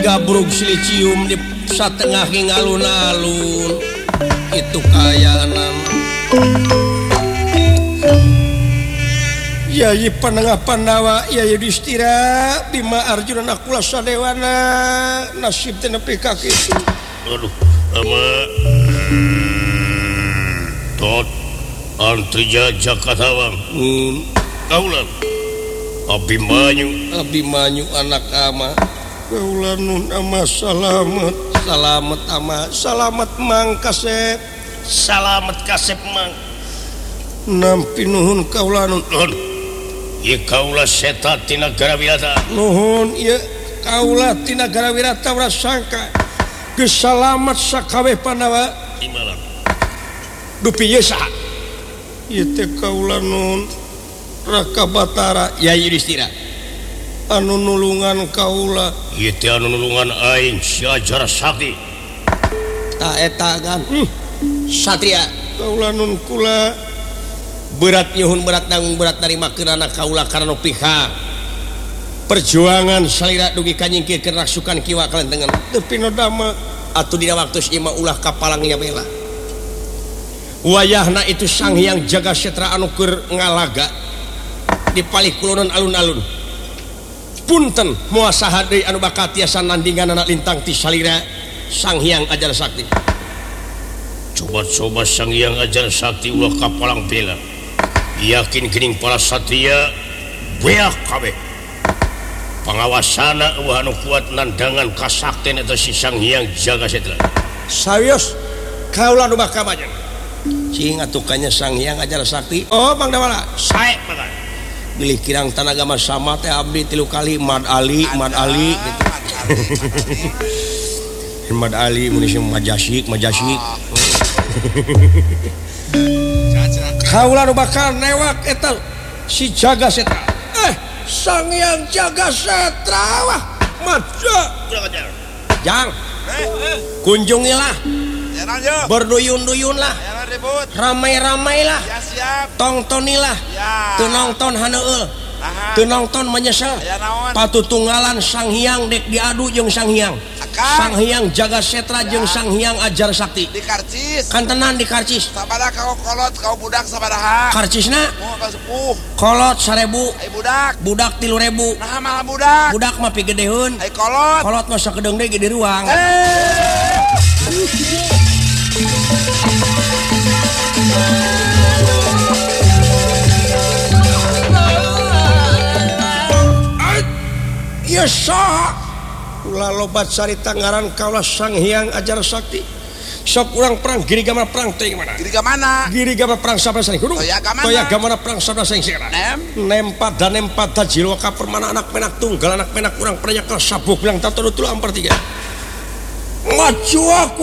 gabrug silicium di satengah alun-alun itu kayanan Yai Panengah Pandawa Yai Yudhistira Bima Arjuna Nakula Sadewana nasib teu nepi ka kitu. Aduh ama tot antri Jakarta Bang kaulan Abimanyu anak ama kaulan nun ama salamet ama salamet Mang Kasep Mang nampi nuhun kaulan ieu kaula seta ti Nagara Wirata nuhun ieu kaula ti Nagara Wirata urang sangka geus salamet sakabeh Pandawa imalang dupi ieu saha ieu teh kaula nun Raka Batara Yai Yudhistira anu nulungan kaula ieu teh anu nulungan aing si Ajar Sakti ta eta kan satria kaula nun kula berat nyuhun berat nanggung berat narimakeun anak kaula karena pihak perjuangan salira dugi ka nyingkirkeun rasukan kiwa kalentengan teu pinodama atuh dina waktu ima ulah kapalangnya bela wayahna itu Sang Hyang Jagasetra anu keur ngalaga di palih kulonan alun-alun punten moal saha deui anu bakal tiasa nandingan anak lintang ti salira Sang Hyang Ajar Sakti coba-coba Sang Hyang Ajar Sakti ulah kapalang bela yakin geuning para satria beak kabeh pangawasana anu kuat nandangan kasakten eta si Sang Hyang Jagasetra sawios kaula nu bakal majen cing atukannya Sang Hyang Ajar Sakti oh Bang Dawala sae mata bilih kirang tanagama sama teh abdi 3 kali Mad Ali gitu Mad Ali munisi majasik kaula nu bakal newak eta si Jagasetra Sang Hyang Jagasetra wah maja jang kunjungilah berduyun-duyun lah ramai-ramai lah tongtonilah teu nongton haneueul teu nongton menyesal patutunggalan Sang Hyang dek diadu jeung Sang Hyang Jagasetra jeung Sang Hyang Ajar Sakti di karcis kan tenan di karcis sabaraha kau kolot kau budak sabaraha karcisna sepuh kolot 1000 budak 3000 nah malah budak mah pigedeheun kolot mah sakedeung deui di ruang ieu saha ulah lobat sari tanggaran kaula Sang Hyang Ajar Sakti sok urang perang giri gamana perang teh gimana giri gamana perang sabda saling kudu toya gamana perang sabda saling sigana nempat tajilo ka permana anak penak tunggal anak penak urang pernah ka sabuk bilang tato dulu ampar 3 maju aku